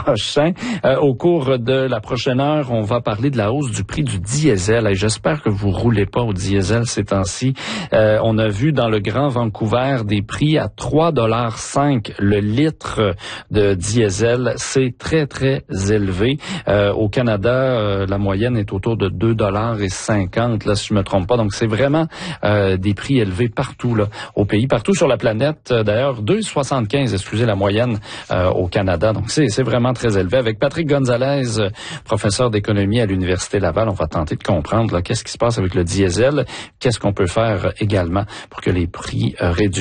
prochain. Au cours de la prochaine heure, on va parler de la hausse du prix du diesel. Et j'espère que vous roulez pas au diesel ces temps-ci. On a vu dans le Grand Vancouver des prix à 3,5 $ le litre de diesel. C'est très, très élevé. Au Canada, la moyenne est autour de 2,50 $, là, si je me trompe pas. Donc, c'est vraiment des prix élevés partout, là, au pays, partout sur la planète. D'ailleurs, 2,75, excusez la moyenne au Canada. Donc, c'est vraiment très élevé. Avec Patrick Gonzalez, professeur d'économie à l'Université Laval, on va tenter de comprendre qu'est-ce qui se passe avec le diesel, qu'est-ce qu'on peut faire également pour que les prix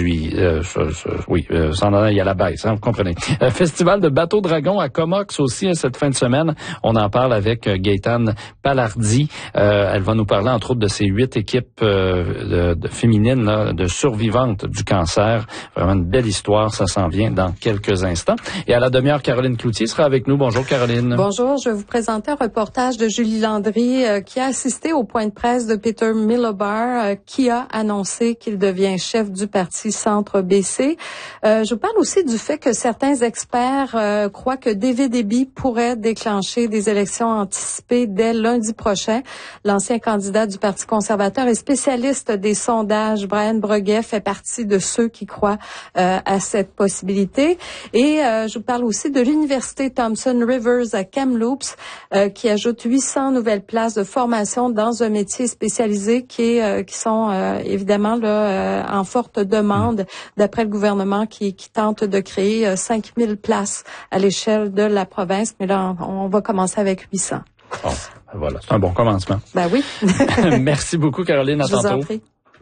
s'en aillent à la baisse, hein, vous comprenez. Festival de bateaux dragons à Comox aussi cette fin de semaine. On en parle avec Gaëtane Palardy. Elle va nous parler entre autres de ces 8 équipes féminines là, de survivantes du cancer. Vraiment une belle histoire, ça s'en vient dans quelques instants. Et à la demi-heure, Caroline Cloutier sera avec nous. Bonjour Caroline. Bonjour, je vais vous présenter un reportage de Julie Landry qui a assisté au point de presse de Peter Miliband qui a annoncé qu'il devient chef du parti Centre-BC. Je vous parle aussi du fait que certains experts croient que David Eby pourrait déclencher des élections anticipées dès lundi prochain. L'ancien candidat du Parti conservateur et spécialiste des sondages, Brian Breguet, fait partie de ceux qui croient à cette possibilité. Et je vous parle aussi de l'Université Thompson Rivers à Kamloops qui ajoute 800 nouvelles places de formation dans un métier spécialisé qui sont évidemment là en forte demande d'après le gouvernement qui tente de créer 5000 places à l'échelle de la province. Mais là, on va commencer avec 800. Bon, voilà, c'est un bon commencement. Ben oui. Merci beaucoup, Caroline. À tantôt. Je vous en prie.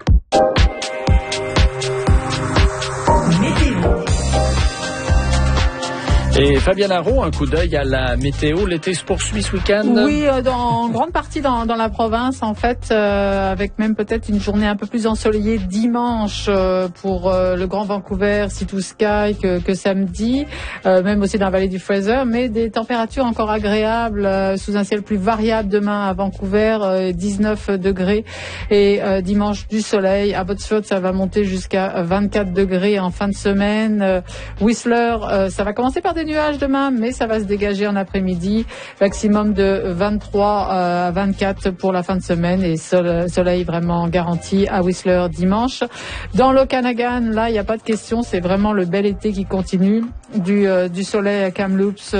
Et Fabienne Arrault, un coup d'œil à la météo. L'été se poursuit ce week-end? Oui, en grande partie dans la province, en fait, avec même peut-être une journée un peu plus ensoleillée dimanche pour le Grand Vancouver, Sea to Sky que samedi, même aussi dans la vallée du Fraser, mais des températures encore agréables sous un ciel plus variable demain à Vancouver, 19 degrés, et dimanche du soleil. À Abbotsford, ça va monter jusqu'à 24 degrés en fin de semaine. Whistler, ça va commencer par des nuages demain, mais ça va se dégager en après-midi. Maximum de 23 à 24 pour la fin de semaine et soleil vraiment garanti à Whistler dimanche. Dans l'Okanagan, là, il n'y a pas de question. C'est vraiment le bel été qui continue. Du soleil à Kamloops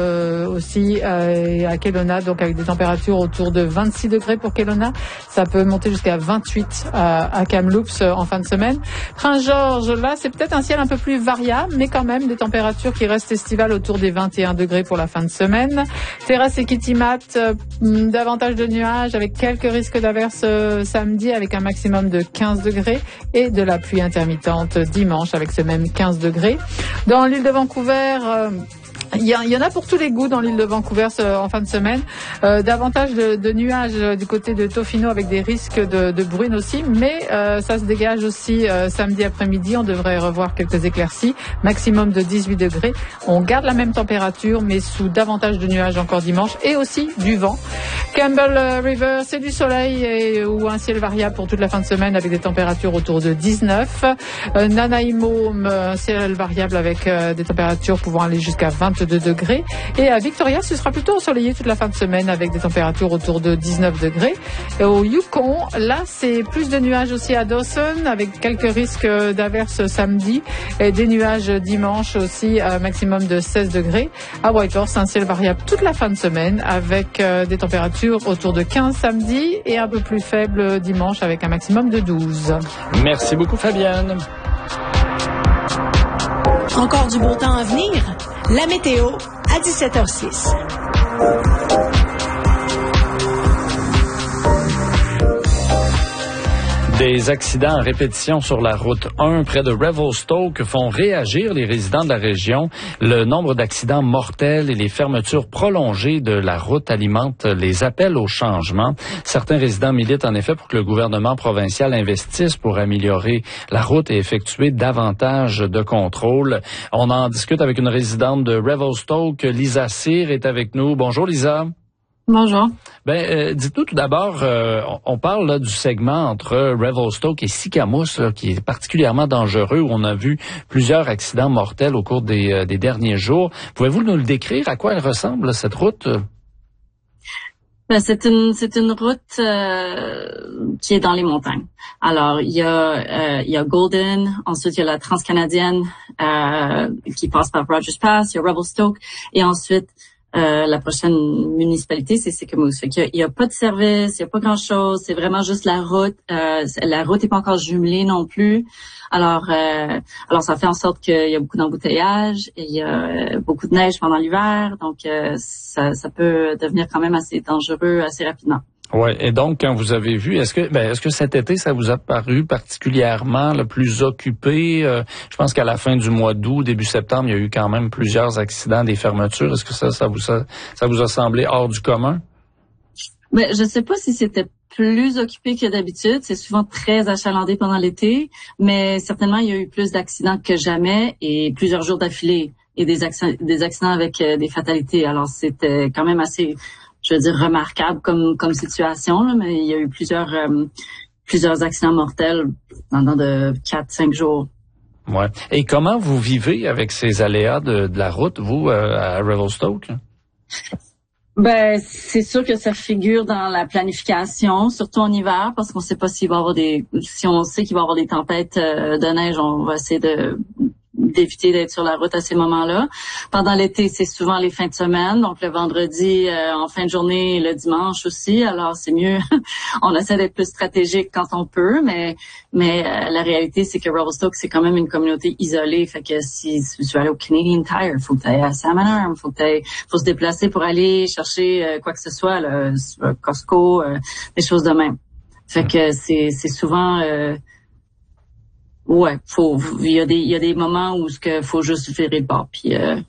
aussi et à Kelowna, donc avec des températures autour de 26 degrés pour Kelowna. Ça peut monter jusqu'à 28 à Kamloops en fin de semaine. Prince George, là, c'est peut-être un ciel un peu plus variable, mais quand même des températures qui restent estivales autour des 21 degrés pour la fin de semaine. Terrace et Kitimat, davantage de nuages avec quelques risques d'averses samedi avec un maximum de 15 degrés et de la pluie intermittente dimanche avec ce même 15 degrés. Dans l'île de Vancouver, il y en a pour tous les goûts dans l'île de Vancouver en fin de semaine. Davantage de nuages du côté de Tofino avec des risques de bruine aussi, mais ça se dégage aussi samedi après-midi. On devrait revoir quelques éclaircies, maximum de 18 degrés. On garde la même température, mais sous davantage de nuages encore dimanche et aussi du vent. Campbell River, c'est du soleil ou un ciel variable pour toute la fin de semaine avec des températures autour de 19. Nanaimo, un ciel variable avec des températures pouvant aller jusqu'à 22 degrés. Et à Victoria, ce sera plutôt ensoleillé toute la fin de semaine avec des températures autour de 19 degrés. Et au Yukon, là, c'est plus de nuages aussi à Dawson avec quelques risques d'averses samedi et des nuages dimanche aussi à maximum de 16 degrés. À Whitehorse, un ciel variable toute la fin de semaine avec des températures autour de 15 samedi et un peu plus faible dimanche avec un maximum de 12. Merci beaucoup, Fabienne. Encore du beau temps à venir? La météo à 17h06. Des accidents à répétition sur la route 1 près de Revelstoke font réagir les résidents de la région. Le nombre d'accidents mortels et les fermetures prolongées de la route alimentent les appels au changement. Certains résidents militent en effet pour que le gouvernement provincial investisse pour améliorer la route et effectuer davantage de contrôles. On en discute avec une résidente de Revelstoke. Lisa Cyr est avec nous. Bonjour Lisa. Bonjour. Dites-nous tout d'abord, on parle là, du segment entre Revelstoke et Sicamous, là, qui est particulièrement dangereux, où on a vu plusieurs accidents mortels au cours des derniers jours. Pouvez-vous nous le décrire? À quoi elle ressemble, cette route? C'est une route qui est dans les montagnes. Alors, il y a Golden, ensuite il y a la Transcanadienne qui passe par Rogers Pass, il y a Revelstoke, et ensuite la prochaine municipalité, c'est Sicamous. Fait qu'il y a pas de service, il y a pas grand-chose, c'est vraiment juste la route. La route est pas encore jumelée non plus. Alors ça fait en sorte qu'il y a beaucoup d'embouteillages et il y a beaucoup de neige pendant l'hiver, donc ça peut devenir quand même assez dangereux assez rapidement. Ouais, et donc quand vous avez vu, est-ce que cet été ça vous a paru particulièrement le plus occupé? Je pense qu'à la fin du mois d'août, début septembre, il y a eu quand même plusieurs accidents, des fermetures. Est-ce que ça vous a semblé hors du commun? Je sais pas si c'était plus occupé que d'habitude. C'est souvent très achalandé pendant l'été, mais certainement il y a eu plus d'accidents que jamais et plusieurs jours d'affilée et des accidents avec des fatalités. Alors c'était quand même assez, je veux dire, remarquable comme situation, là, mais il y a eu plusieurs accidents mortels pendant de 4-5 jours. Ouais. Et comment vous vivez avec ces aléas de la route, vous, à Revelstoke? C'est sûr que ça figure dans la planification, surtout en hiver, parce qu'on sait pas si on sait qu'il va y avoir des tempêtes de neige, on va essayer d'éviter d'être sur la route à ces moments-là. Pendant l'été, c'est souvent les fins de semaine, donc le vendredi en fin de journée et le dimanche aussi. Alors c'est mieux, on essaie d'être plus stratégique quand on peut, mais la réalité c'est que Revelstoke c'est quand même une communauté isolée, fait que si tu veux aller au Canadian Tire, faut que tu ailles à Salmon Arm, faut se déplacer pour aller chercher quoi que ce soit, là, Costco, des choses de même. Fait que c'est souvent ouais, il y a des moments où faut juste virer de bord, puis ouais.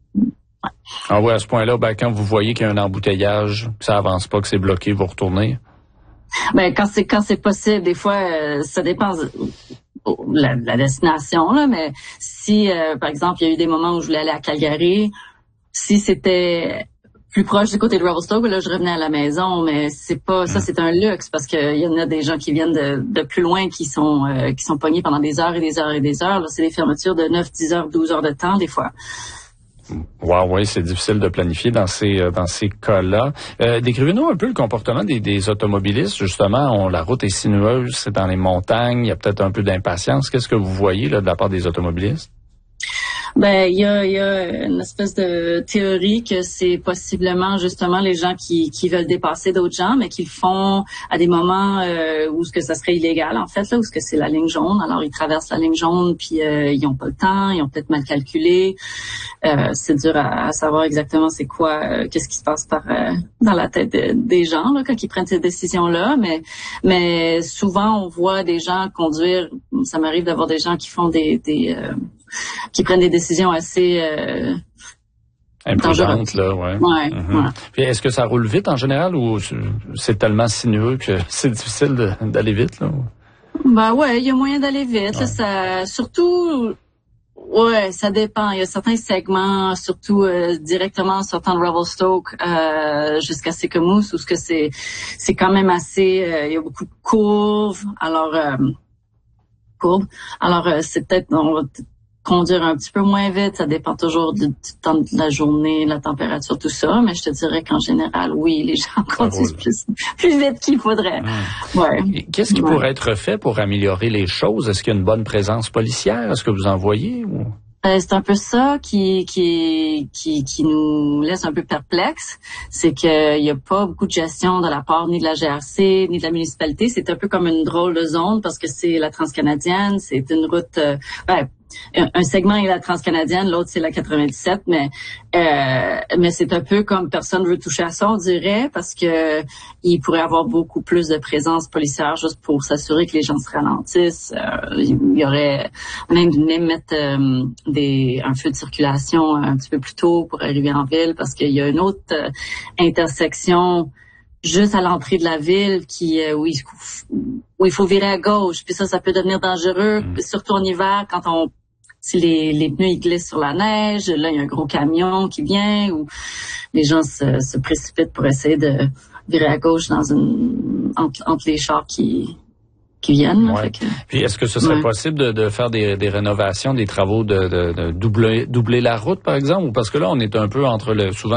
Ah ouais, à ce point-là, quand vous voyez qu'il y a un embouteillage, que ça avance pas, que c'est bloqué, vous retournez? Quand c'est possible, des fois, ça dépend de la destination, là, mais si, par exemple, il y a eu des moments où je voulais aller à Calgary, si c'était plus proche du côté de Revelstoke, là, je revenais à la maison, mais c'est pas, ça, c'est un luxe parce qu'il y en a des gens qui viennent de plus loin qui sont pognés pendant des heures et des heures et des heures. Là, c'est des fermetures de 9, 10 heures, 12 heures de temps, des fois. Wow, oui, c'est difficile de planifier dans ces cas-là. Décrivez-nous un peu le comportement des automobilistes. Justement, la route est sinueuse, c'est dans les montagnes, il y a peut-être un peu d'impatience. Qu'est-ce que vous voyez là de la part des automobilistes? Il y a une espèce de théorie que c'est possiblement justement les gens qui veulent dépasser d'autres gens, mais qui le font à des moments où ce que ça serait illégal en fait, là où ce que c'est la ligne jaune. Alors ils traversent la ligne jaune, puis ils ont pas le temps, ils ont peut-être mal calculé. C'est dur à savoir exactement c'est quoi, qu'est-ce qui se passe dans la tête des gens là quand ils prennent ces décisions-là. Mais souvent on voit des gens conduire. Ça m'arrive d'avoir des gens qui font qui prennent des décisions assez imprudentes, là, ouais. Ouais, mm-hmm. Ouais. Puis est-ce que ça roule vite en général ou c'est tellement sinueux que c'est difficile d'aller vite, là? Ouais, il y a moyen d'aller vite. Ouais. Là, ça, surtout, ouais, ça dépend. Il y a certains segments, surtout directement en sortant de Revelstoke jusqu'à Sicamous, où c'est quand même assez. Il y a beaucoup de courses. Alors, c'est peut-être on va conduire un petit peu moins vite, ça dépend toujours du temps de la journée, la température, tout ça, mais je te dirais qu'en général, oui, les gens conduisent plus vite qu'il faudrait. Ouais. Qu'est-ce qui pourrait être fait pour améliorer les choses? Est-ce qu'il y a une bonne présence policière? Est-ce que vous en voyez? Ou? C'est un peu ça qui nous laisse un peu perplexes, c'est qu'il y a pas beaucoup de gestion de la part ni de la GRC ni de la municipalité. C'est un peu comme une drôle de zone parce que c'est la Transcanadienne, c'est une route. Un segment est la Transcanadienne, l'autre c'est la 97, mais c'est un peu comme personne veut toucher à ça, on dirait, parce que il pourrait avoir beaucoup plus de présence policière juste pour s'assurer que les gens se ralentissent. Il y aurait même mettre un feu de circulation un petit peu plus tôt pour arriver en ville, parce qu'il y a une autre intersection juste à l'entrée de la ville où il faut virer à gauche, puis ça peut devenir dangereux, surtout en hiver quand si les pneus ils glissent sur la neige, là il y a un gros camion qui vient, ou les gens se précipitent pour essayer de virer à gauche entre les chars qui viennent. Ouais. Puis est-ce que ce serait possible de faire des rénovations, des travaux de doubler la route, par exemple? Ou parce que là, on est un peu souvent